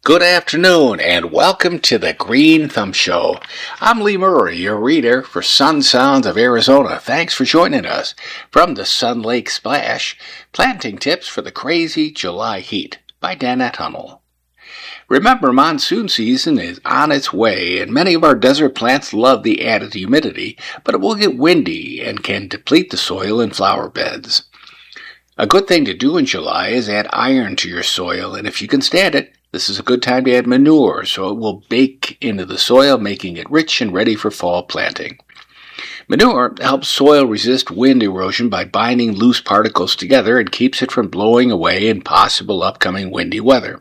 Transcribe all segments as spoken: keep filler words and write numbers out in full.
Good afternoon and welcome to the Green Thumb Show. I'm Lee Murray, your reader for Sun Sounds of Arizona. Thanks for joining us from the Sun Lake Splash, Planting Tips for the Crazy July Heat by Danette Hummel. Remember, monsoon season is on its way, and many of our desert plants love the added humidity, but it will get windy and can deplete the soil and flower beds. A good thing to do in July is add iron to your soil, and if you can stand it, this is a good time to add manure so it will bake into the soil, making it rich and ready for fall planting. Manure helps soil resist wind erosion by binding loose particles together and keeps it from blowing away in possible upcoming windy weather.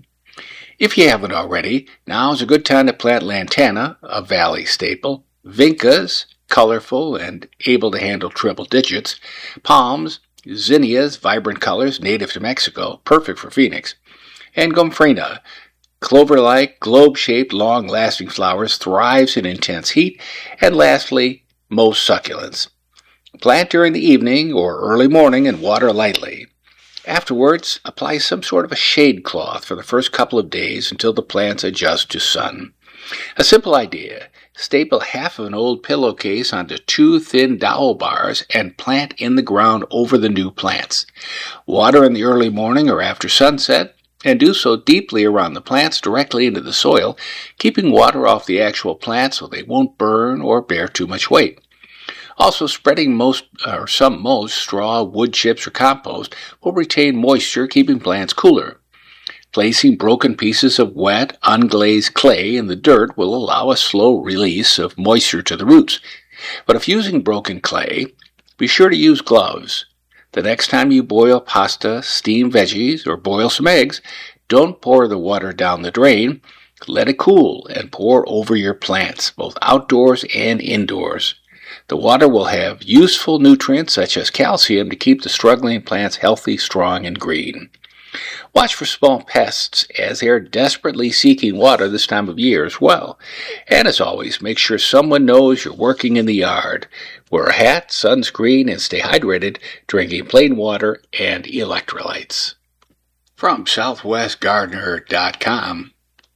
If you haven't already, now is a good time to plant lantana, a valley staple, vincas, colorful and able to handle triple digits, palms, zinnias, vibrant colors, native to Mexico, perfect for Phoenix, and gomphrena, clover-like, globe-shaped, long-lasting flowers, thrives in intense heat, and lastly, most succulents. Plant during the evening or early morning and water lightly. Afterwards, apply some sort of a shade cloth for the first couple of days until the plants adjust to sun. A simple idea: staple half of an old pillowcase onto two thin dowel bars and plant in the ground over the new plants. Water in the early morning or after sunset, and do so deeply around the plants directly into the soil, keeping water off the actual plants so they won't burn or bear too much weight. Also, spreading most or some mulch, straw, wood chips, or compost will retain moisture, keeping plants cooler. Placing broken pieces of wet, unglazed clay in the dirt will allow a slow release of moisture to the roots. But if using broken clay, be sure to use gloves. The next time you boil pasta, steam veggies, or boil some eggs, don't pour the water down the drain. Let it cool and pour over your plants, both outdoors and indoors. The water will have useful nutrients such as calcium to keep the struggling plants healthy, strong, and green. Watch for small pests as they are desperately seeking water this time of year as well. And as always, make sure someone knows you're working in the yard. Wear a hat, sunscreen, and stay hydrated, drinking plain water and electrolytes. From Southwest Gardener dot com.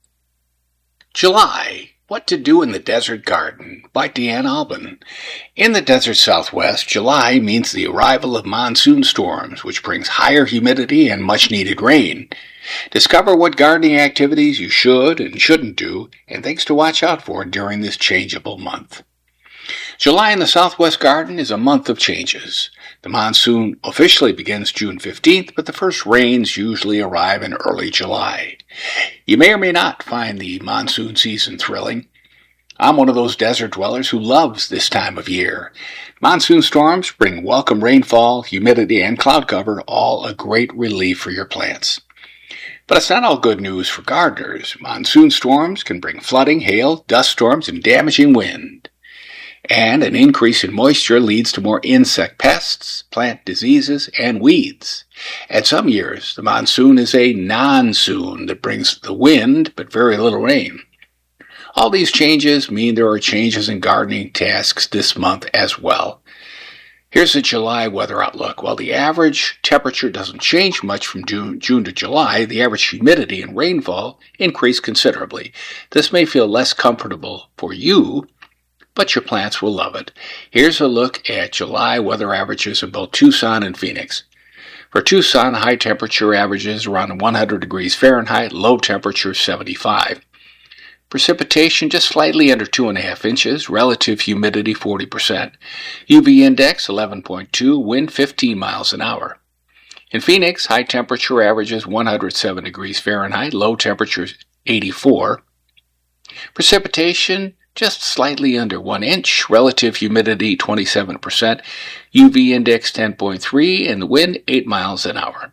July. What to do in the Desert Garden by Deanne Albin. In the desert Southwest, July means the arrival of monsoon storms, which brings higher humidity and much-needed rain. Discover what gardening activities you should and shouldn't do, and things to watch out for during this changeable month. July in the Southwest Garden is a month of changes. The monsoon officially begins June fifteenth, but the first rains usually arrive in early July. You may or may not find the monsoon season thrilling. I'm one of those desert dwellers who loves this time of year. Monsoon storms bring welcome rainfall, humidity, and cloud cover, all a great relief for your plants. But it's not all good news for gardeners. Monsoon storms can bring flooding, hail, dust storms, and damaging wind. And an increase in moisture leads to more insect pests, plant diseases, and weeds. At some years, the monsoon is a non-soon that brings the wind but very little rain. All these changes mean there are changes in gardening tasks this month as well. Here's the July weather outlook. While the average temperature doesn't change much from June, June to July, the average humidity and rainfall increase considerably. This may feel less comfortable for you, but your plants will love it. Here's a look at July weather averages in both Tucson and Phoenix. For Tucson, high temperature averages around one hundred degrees Fahrenheit, low temperature seventy-five. Precipitation just slightly under two point five inches, relative humidity forty percent. U V index eleven point two, wind fifteen miles an hour. In Phoenix, high temperature averages one hundred seven degrees Fahrenheit, low temperature eighty-four. Precipitation just slightly under one inch, relative humidity twenty-seven percent, U V index ten point three, and the wind eight miles an hour.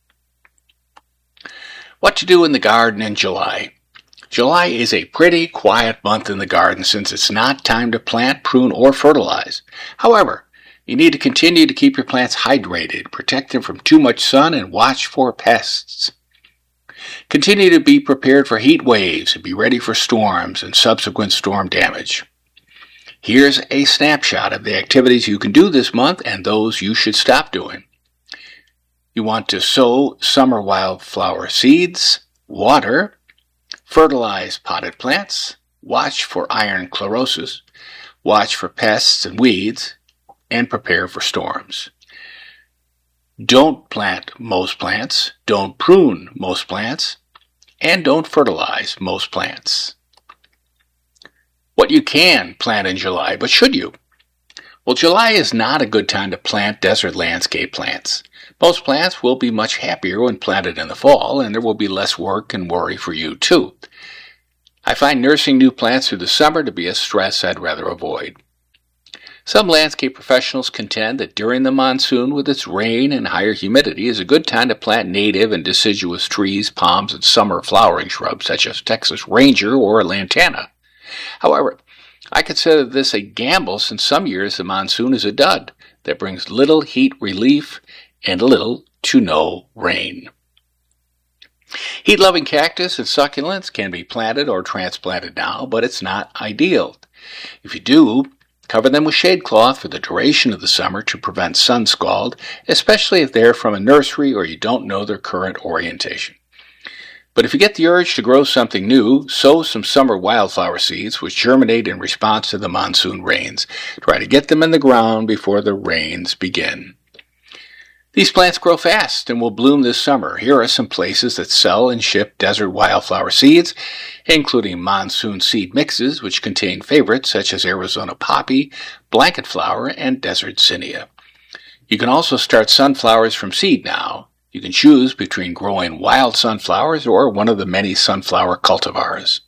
What to do in the garden in July? July is a pretty quiet month in the garden since it's not time to plant, prune, or fertilize. However, you need to continue to keep your plants hydrated, protect them from too much sun, and watch for pests. Continue to be prepared for heat waves and be ready for storms and subsequent storm damage. Here's a snapshot of the activities you can do this month and those you should stop doing. You want to sow summer wildflower seeds, water, Fertilize potted plants. Watch for iron chlorosis. Watch for pests and weeds. And prepare for storms. Don't plant most plants. Don't prune most plants. And don't fertilize most plants. What you can plant in July, but should you? Well, July is not a good time to plant desert landscape plants. Most plants will be much happier when planted in the fall, and there will be less work and worry for you too. I find nursing new plants through the summer to be a stress I'd rather avoid. Some landscape professionals contend that during the monsoon, with its rain and higher humidity, is a good time to plant native and deciduous trees, palms, and summer flowering shrubs such as Texas Ranger or lantana. However, I consider this a gamble since some years the monsoon is a dud that brings little heat relief and little to no rain. Heat-loving cactus and succulents can be planted or transplanted now, but it's not ideal. If you do, cover them with shade cloth for the duration of the summer to prevent sun scald, especially if they're from a nursery or you don't know their current orientation. But if you get the urge to grow something new, sow some summer wildflower seeds which germinate in response to the monsoon rains. Try to get them in the ground before the rains begin. These plants grow fast and will bloom this summer. Here are some places that sell and ship desert wildflower seeds, including monsoon seed mixes, which contain favorites such as Arizona poppy, blanket flower, and desert zinnia. You can also start sunflowers from seed now. You can choose between growing wild sunflowers or one of the many sunflower cultivars.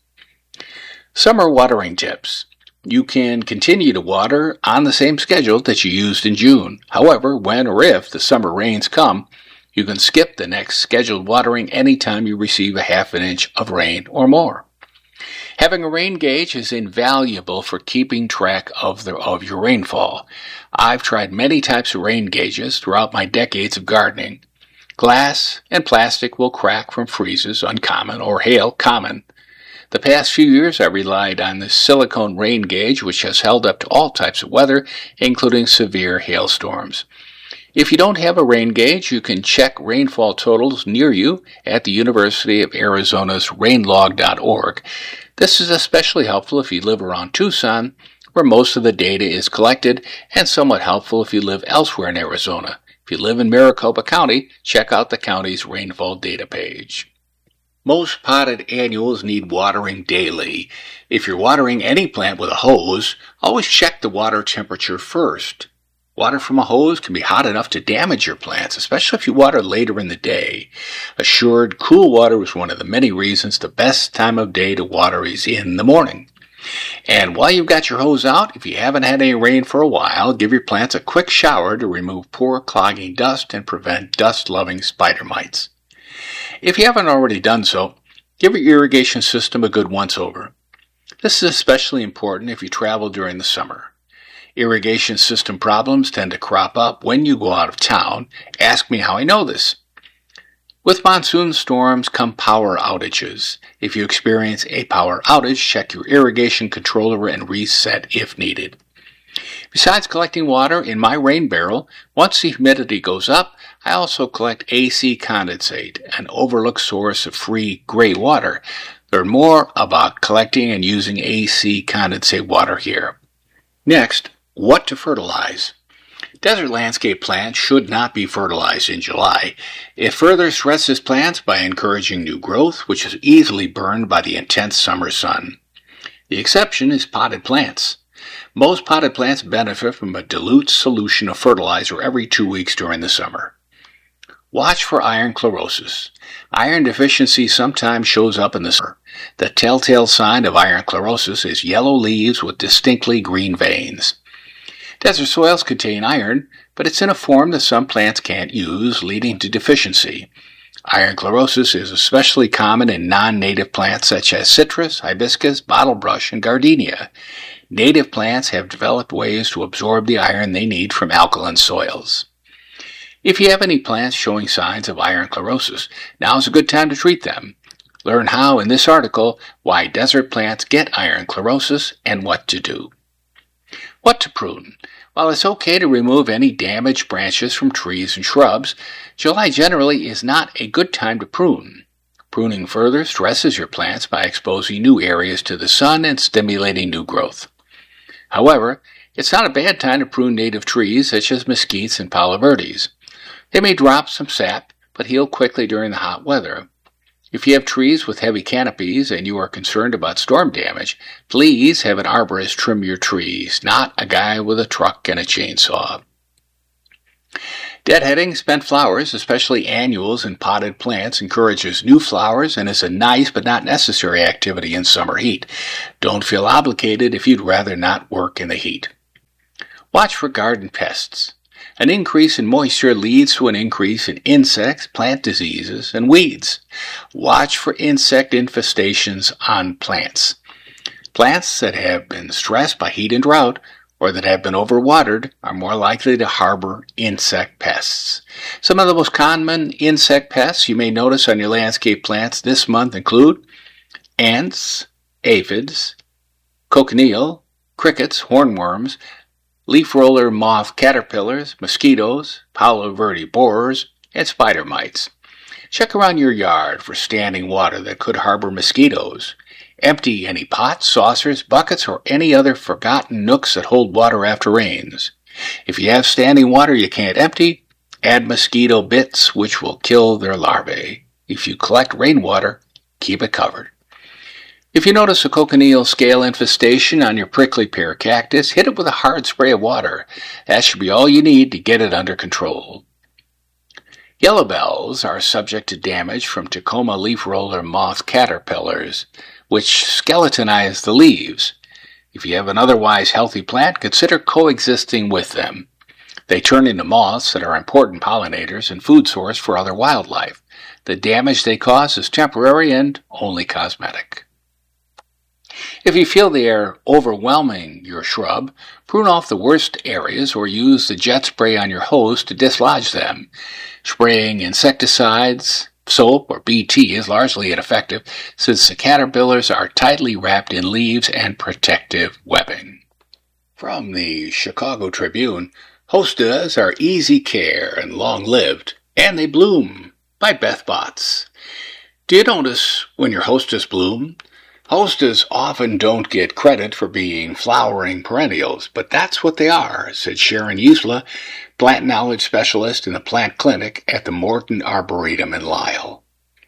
Summer watering tips. You can continue to water on the same schedule that you used in June. However, when or if the summer rains come, you can skip the next scheduled watering anytime you receive a half an inch of rain or more. Having a rain gauge is invaluable for keeping track of, the, of your rainfall. I've tried many types of rain gauges throughout my decades of gardening. Glass and plastic will crack from freezes, uncommon, or hail, common. The past few years I relied on the silicone rain gauge, which has held up to all types of weather, including severe hailstorms. If you don't have a rain gauge, you can check rainfall totals near you at the University of Arizona's rainlog dot org. This is especially helpful if you live around Tucson, where most of the data is collected, and somewhat helpful if you live elsewhere in Arizona. If you live in Maricopa County, check out the county's rainfall data page. Most potted annuals need watering daily. If you're watering any plant with a hose, always check the water temperature first. Water from a hose can be hot enough to damage your plants, especially if you water later in the day. Assured cool water is one of the many reasons the best time of day to water is in the morning. And while you've got your hose out, if you haven't had any rain for a while, give your plants a quick shower to remove poor clogging dust and prevent dust-loving spider mites. If you haven't already done so, give your irrigation system a good once-over. This is especially important if you travel during the summer. Irrigation system problems tend to crop up when you go out of town. Ask me how I know this. With monsoon storms come power outages. If you experience a power outage, check your irrigation controller and reset if needed. Besides collecting water in my rain barrel, once the humidity goes up, I also collect A C condensate, an overlooked source of free gray water. Learn more about collecting and using A C condensate water here. Next, what to fertilize. Desert landscape plants should not be fertilized in July. It further stresses plants by encouraging new growth, which is easily burned by the intense summer sun. The exception is potted plants. Most potted plants benefit from a dilute solution of fertilizer every two weeks during the summer. Watch for iron chlorosis. Iron deficiency sometimes shows up in the summer. The telltale sign of iron chlorosis is yellow leaves with distinctly green veins. Desert soils contain iron, but it's in a form that some plants can't use, leading to deficiency. Iron chlorosis is especially common in non-native plants such as citrus, hibiscus, bottlebrush, and gardenia. Native plants have developed ways to absorb the iron they need from alkaline soils. If you have any plants showing signs of iron chlorosis, now is a good time to treat them. Learn how in this article why desert plants get iron chlorosis and what to do. What to prune? While it's okay to remove any damaged branches from trees and shrubs, July generally is not a good time to prune. Pruning further stresses your plants by exposing new areas to the sun and stimulating new growth. However, it's not a bad time to prune native trees such as mesquites and palo verdes. They may drop some sap, but heal quickly during the hot weather. If you have trees with heavy canopies and you are concerned about storm damage, please have an arborist trim your trees, not a guy with a truck and a chainsaw. Deadheading spent flowers, especially annuals and potted plants, encourages new flowers and is a nice but not necessary activity in summer heat. Don't feel obligated if you'd rather not work in the heat. Watch for garden pests. An increase in moisture leads to an increase in insects, plant diseases, and weeds. Watch for insect infestations on plants. Plants that have been stressed by heat and drought or that have been overwatered are more likely to harbor insect pests. Some of the most common insect pests you may notice on your landscape plants this month include ants, aphids, cochineal, crickets, hornworms, leaf roller moth caterpillars, mosquitoes, palo verde borers, and spider mites. Check around your yard for standing water that could harbor mosquitoes. Empty any pots, saucers, buckets, or any other forgotten nooks that hold water after rains. If you have standing water you can't empty, add mosquito bits which will kill their larvae. If you collect rainwater, keep it covered. If you notice a cochineal scale infestation on your prickly pear cactus, hit it with a hard spray of water. That should be all you need to get it under control. Yellow bells are subject to damage from Tacoma leaf roller moth caterpillars, which skeletonize the leaves. If you have an otherwise healthy plant, consider coexisting with them. They turn into moths that are important pollinators and food source for other wildlife. The damage they cause is temporary and only cosmetic. If you feel they are overwhelming your shrub, prune off the worst areas or use the jet spray on your hose to dislodge them. Spraying insecticides, soap, or B T is largely ineffective since the caterpillars are tightly wrapped in leaves and protective webbing. From the Chicago Tribune, hostas are easy care and long-lived, and they bloom, by Beth Botts. Do you notice when your hostas bloom? Hostas often don't get credit for being flowering perennials, but that's what they are, said Sharon Usla, plant knowledge specialist in the plant clinic at the Morton Arboretum in Lisle.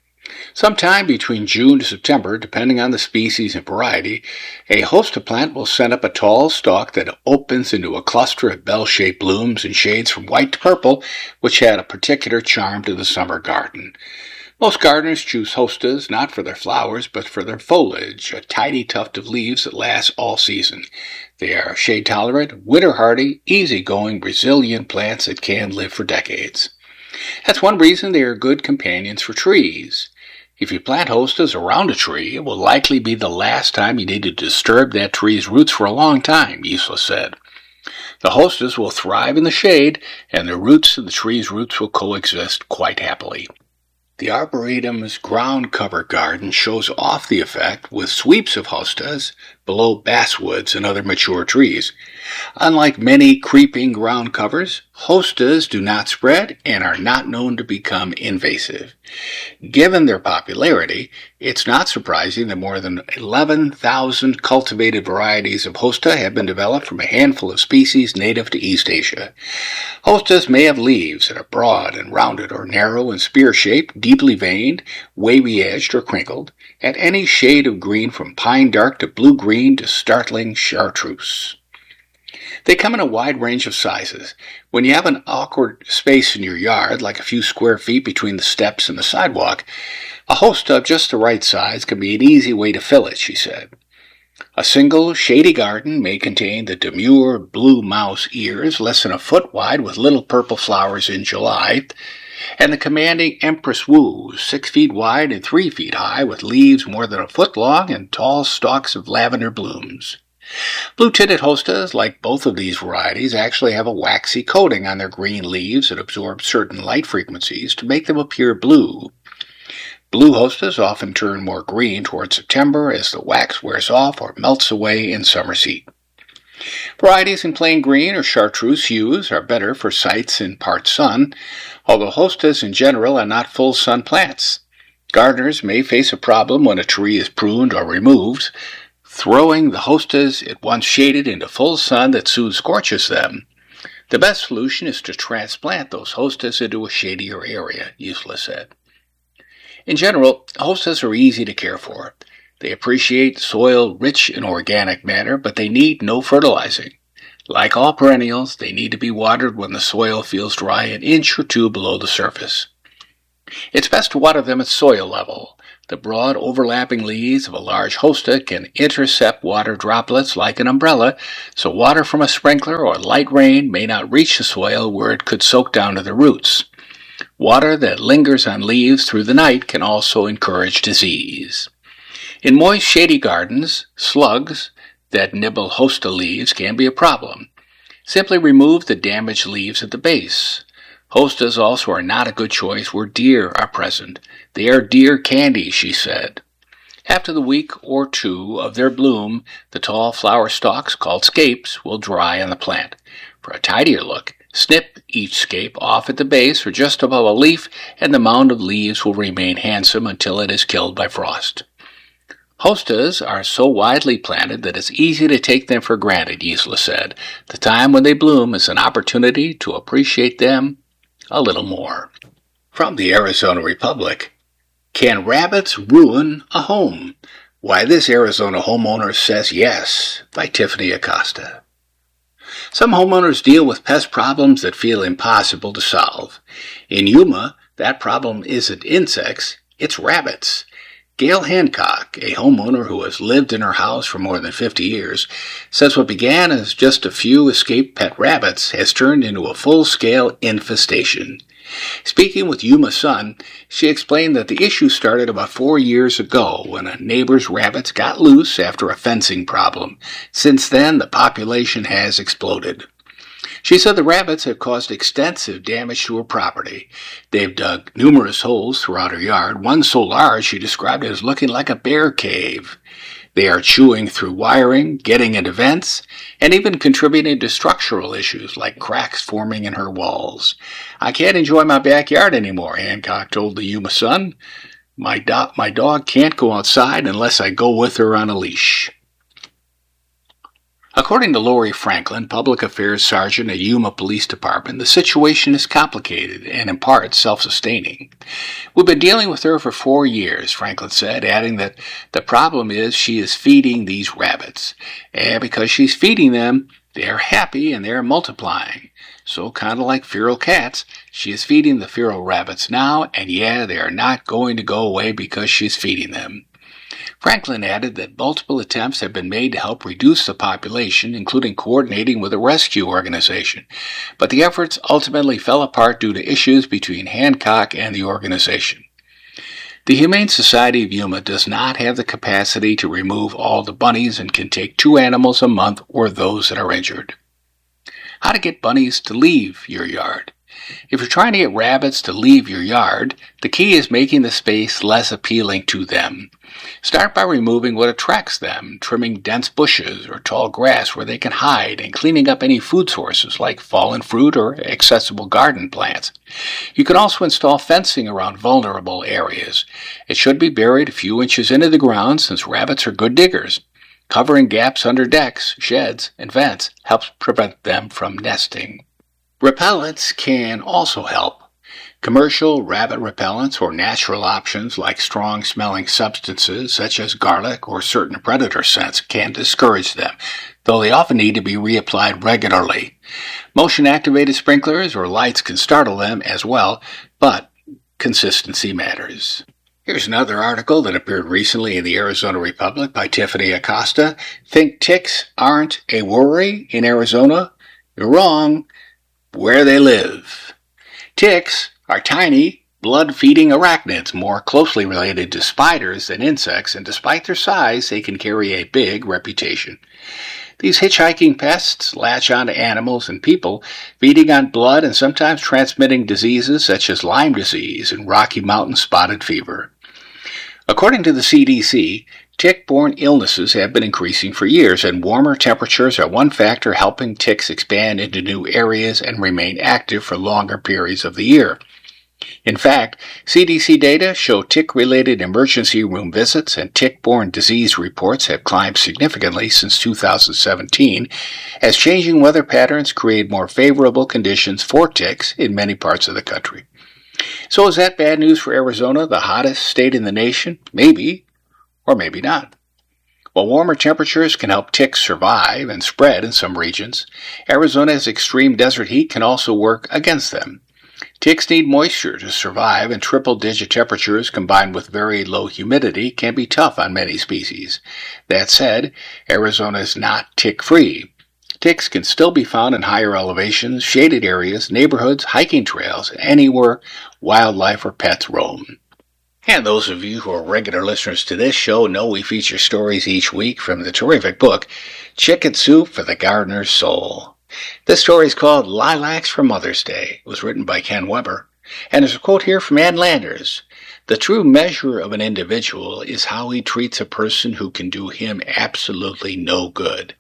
Sometime between June to September, depending on the species and variety, a hosta plant will send up a tall stalk that opens into a cluster of bell-shaped blooms and shades from white to purple, which add a particular charm to the summer garden. Most gardeners choose hostas not for their flowers, but for their foliage, a tidy tuft of leaves that lasts all season. They are shade-tolerant, winter-hardy, easy-going, resilient plants that can live for decades. That's one reason they are good companions for trees. If you plant hostas around a tree, it will likely be the last time you need to disturb that tree's roots for a long time, Usla said. The hostas will thrive in the shade, and the roots and the tree's roots will coexist quite happily. The Arboretum's ground cover garden shows off the effect with sweeps of hostas below basswoods and other mature trees. Unlike many creeping ground covers, hostas do not spread and are not known to become invasive. Given their popularity, it's not surprising that more than eleven thousand cultivated varieties of hosta have been developed from a handful of species native to East Asia. Hostas may have leaves that are broad and rounded or narrow and spear-shaped, deeply veined, wavy-edged, or crinkled, at any shade of green from pine dark to blue-green to startling chartreuse. They come in a wide range of sizes. When you have an awkward space in your yard, like a few square feet between the steps and the sidewalk, a hosta of just the right size can be an easy way to fill it, she said. A single shady garden may contain the demure blue mouse ears, less than a foot wide with little purple flowers in July, and the commanding Empress Wu, six feet wide and three feet high, with leaves more than a foot long and tall stalks of lavender blooms. Blue-tinted hostas, like both of these varieties, actually have a waxy coating on their green leaves that absorb certain light frequencies to make them appear blue. Blue hostas often turn more green toward September as the wax wears off or melts away in summer's heat. Varieties in plain green or chartreuse hues are better for sites in part sun, although hostas in general are not full sun plants. Gardeners may face a problem when a tree is pruned or removed, throwing the hostas it once shaded into full sun that soon scorches them. The best solution is to transplant those hostas into a shadier area, Usla said. In general, hostas are easy to care for. They appreciate soil rich in organic matter, but they need no fertilizing. Like all perennials, they need to be watered when the soil feels dry an inch or two below the surface. It's best to water them at soil level. The broad overlapping leaves of a large hosta can intercept water droplets like an umbrella, so water from a sprinkler or light rain may not reach the soil where it could soak down to the roots. Water that lingers on leaves through the night can also encourage disease. In moist, shady gardens, slugs that nibble hosta leaves can be a problem. Simply remove the damaged leaves at the base. Hostas also are not a good choice where deer are present. They are deer candy, she said. After the week or two of their bloom, the tall flower stalks, called scapes, will dry on the plant. For a tidier look, snip each scape off at the base or just above a leaf, and the mound of leaves will remain handsome until it is killed by frost. Hostas are so widely planted that it's easy to take them for granted, Usla said. The time when they bloom is an opportunity to appreciate them a little more. From the Arizona Republic, can rabbits ruin a home? Why this Arizona homeowner says yes, by Tiffany Acosta. Some homeowners deal with pest problems that feel impossible to solve. In Yuma, that problem isn't insects, it's rabbits. Gail Hancock, a homeowner who has lived in her house for more than fifty years, says what began as just a few escaped pet rabbits has turned into a full-scale infestation. Speaking with Yuma Sun, she explained that the issue started about four years ago when a neighbor's rabbits got loose after a fencing problem. Since then, the population has exploded. She said the rabbits have caused extensive damage to her property. They've dug numerous holes throughout her yard, one so large she described it as looking like a bear cave. They are chewing through wiring, getting into vents, and even contributing to structural issues like cracks forming in her walls. I can't enjoy my backyard anymore, Hancock told the Yuma Sun. My, do- my dog can't go outside unless I go with her on a leash. According to Lori Franklin, Public Affairs Sergeant at Yuma Police Department, the situation is complicated and in part self-sustaining. We've been dealing with her for four years, Franklin said, adding that the problem is she is feeding these rabbits. And because she's feeding them, they're happy and they're multiplying. So kind of like feral cats, she is feeding the feral rabbits now, and yeah, they are not going to go away because she's feeding them. Franklin added that multiple attempts have been made to help reduce the population, including coordinating with a rescue organization, but the efforts ultimately fell apart due to issues between Hancock and the organization. The Humane Society of Yuma does not have the capacity to remove all the bunnies and can take two animals a month or those that are injured. How to get bunnies to leave your yard? If you're trying to get rabbits to leave your yard, the key is making the space less appealing to them. Start by removing what attracts them, trimming dense bushes or tall grass where they can hide, and cleaning up any food sources like fallen fruit or accessible garden plants. You can also install fencing around vulnerable areas. It should be buried a few inches into the ground since rabbits are good diggers. Covering gaps under decks, sheds, and vents helps prevent them from nesting. Repellents can also help. Commercial rabbit repellents or natural options like strong-smelling substances such as garlic or certain predator scents can discourage them, though they often need to be reapplied regularly. Motion-activated sprinklers or lights can startle them as well, but consistency matters. Here's another article that appeared recently in the Arizona Republic by Tiffany Acosta. Think ticks aren't a worry in Arizona? You're wrong. Where they live. Ticks are tiny, blood-feeding arachnids more closely related to spiders than insects, and despite their size, they can carry a big reputation. These hitchhiking pests latch onto animals and people, feeding on blood and sometimes transmitting diseases such as Lyme disease and Rocky Mountain spotted fever. According to the C D C, tick-borne illnesses have been increasing for years, and warmer temperatures are one factor helping ticks expand into new areas and remain active for longer periods of the year. In fact, C D C data show tick-related emergency room visits and tick-borne disease reports have climbed significantly since two thousand seventeen, as changing weather patterns create more favorable conditions for ticks in many parts of the country. So is that bad news for Arizona, the hottest state in the nation? Maybe, or maybe not. While warmer temperatures can help ticks survive and spread in some regions, Arizona's extreme desert heat can also work against them. Ticks need moisture to survive, and triple-digit temperatures combined with very low humidity can be tough on many species. That said, Arizona is not tick-free. Ticks can still be found in higher elevations, shaded areas, neighborhoods, hiking trails, and anywhere wildlife or pets roam. And those of you who are regular listeners to this show know we feature stories each week from the terrific book, Chicken Soup for the Gardener's Soul. This story is called Lilacs for Mother's Day. It was written by Ken Weber. And there's a quote here from Ann Landers. The true measure of an individual is how he treats a person who can do him absolutely no good.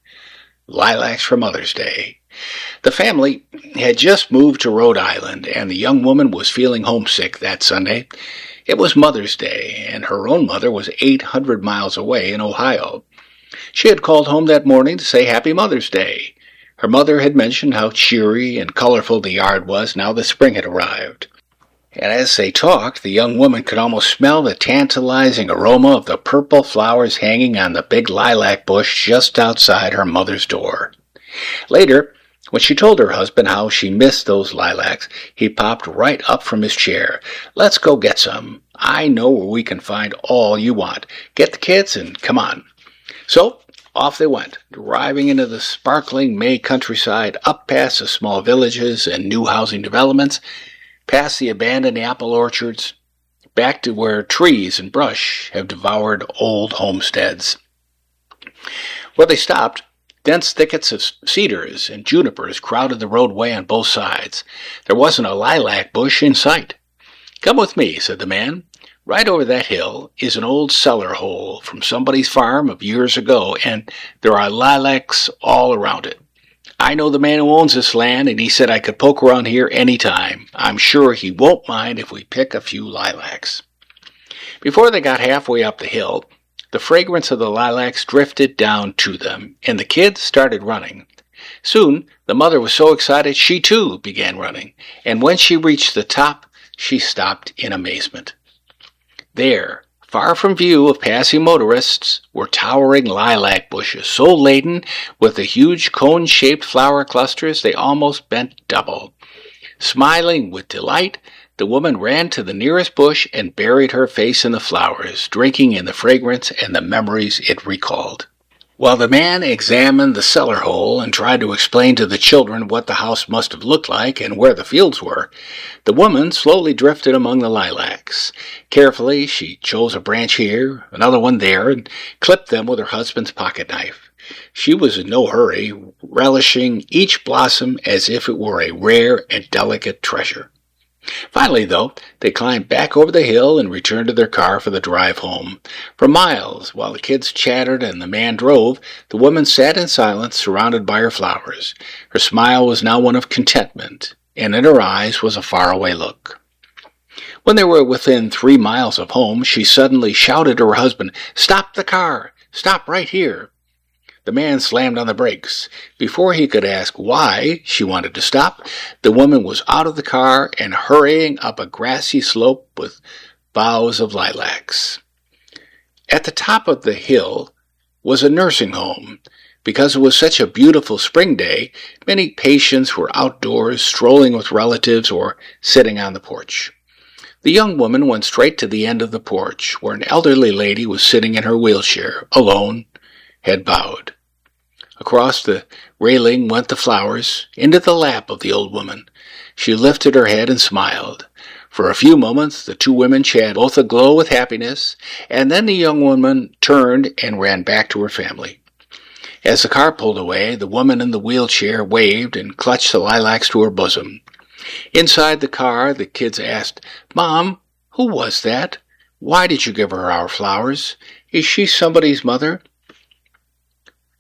Lilacs for Mother's Day. The family had just moved to Rhode Island, and the young woman was feeling homesick that Sunday. It was Mother's Day, and her own mother was eight hundred miles away in Ohio. She had called home that morning to say Happy Mother's Day. Her mother had mentioned how cheery and colorful the yard was now that spring had arrived. And as they talked, the young woman could almost smell the tantalizing aroma of the purple flowers hanging on the big lilac bush just outside her mother's door. Later, when she told her husband how she missed those lilacs, he popped right up from his chair. Let's go get some. I know where we can find all you want. Get the kids and come on. So, off they went, driving into the sparkling May countryside, up past the small villages and new housing developments, past the abandoned apple orchards, back to where trees and brush have devoured old homesteads. Where they stopped, dense thickets of cedars and junipers crowded the roadway on both sides. There wasn't a lilac bush in sight. Come with me, said the man. Right over that hill is an old cellar hole from somebody's farm of years ago, and there are lilacs all around it. I know the man who owns this land, and he said I could poke around here any time. I'm sure he won't mind if we pick a few lilacs. Before they got halfway up the hill, the fragrance of the lilacs drifted down to them, and the kids started running. Soon, the mother was so excited she too began running, and when she reached the top, she stopped in amazement. There, far from view of passing motorists, were towering lilac bushes, so laden with the huge cone-shaped flower clusters they almost bent double. Smiling with delight, the woman ran to the nearest bush and buried her face in the flowers, drinking in the fragrance and the memories it recalled. While the man examined the cellar hole and tried to explain to the children what the house must have looked like and where the fields were, the woman slowly drifted among the lilacs. Carefully, she chose a branch here, another one there, and clipped them with her husband's pocket knife. She was in no hurry, relishing each blossom as if it were a rare and delicate treasure. Finally, though, they climbed back over the hill and returned to their car for the drive home. For miles, while the kids chattered and the man drove, the woman sat in silence, surrounded by her flowers. Her smile was now one of contentment, and in her eyes was a faraway look. When they were within three miles of home, she suddenly shouted to her husband, "Stop the car! Stop right here!" The man slammed on the brakes. Before he could ask why she wanted to stop, the woman was out of the car and hurrying up a grassy slope with boughs of lilacs. At the top of the hill was a nursing home. Because it was such a beautiful spring day, many patients were outdoors, strolling with relatives or sitting on the porch. The young woman went straight to the end of the porch, where an elderly lady was sitting in her wheelchair, alone, head bowed. Across the railing went the flowers, into the lap of the old woman. She lifted her head and smiled. For a few moments the two women chatted, both aglow with happiness, and then the young woman turned and ran back to her family. As the car pulled away, the woman in the wheelchair waved and clutched the lilacs to her bosom. Inside the car, the kids asked, "Mom, who was that? Why did you give her our flowers? Is she somebody's mother?"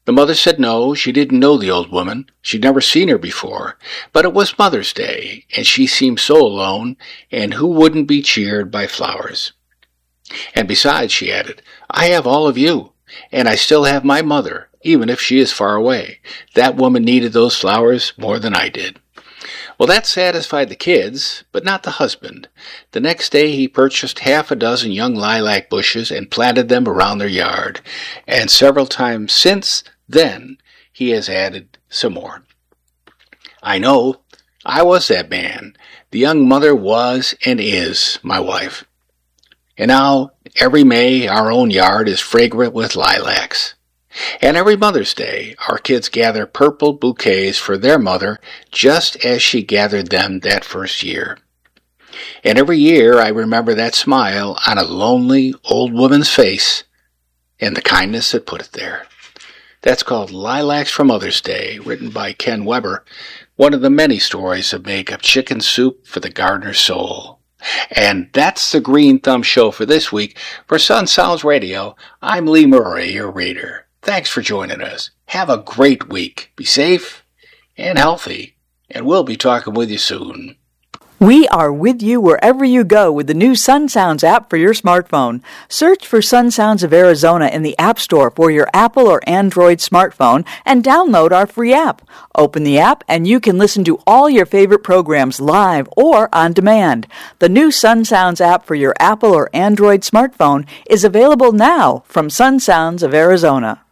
The mother said no, she didn't know the old woman. She'd never seen her before. But it was Mother's Day, and she seemed so alone, and who wouldn't be cheered by flowers? And besides, she added, I have all of you, and I still have my mother, even if she is far away. That woman needed those flowers more than I did. Well, that satisfied the kids, but not the husband. The next day he purchased half a dozen young lilac bushes and planted them around their yard, and several times since then he has added some more. I know, I was that man. The young mother was and is my wife. And now, every May, our own yard is fragrant with lilacs. And every Mother's Day, our kids gather purple bouquets for their mother just as she gathered them that first year. And every year I remember that smile on a lonely old woman's face and the kindness that put it there. That's called Lilacs for Mother's Day, written by Ken Weber, one of the many stories that make up chicken soup for the gardener's soul. And that's the Green Thumb Show for this week. For Sun Sounds Radio, I'm Lee Murray, your reader. Thanks for joining us. Have a great week. Be safe and healthy, and we'll be talking with you soon. We are with you wherever you go with the new Sun Sounds app for your smartphone. Search for Sun Sounds of Arizona in the App Store for your Apple or Android smartphone and download our free app. Open the app and you can listen to all your favorite programs live or on demand. The new Sun Sounds app for your Apple or Android smartphone is available now from Sun Sounds of Arizona.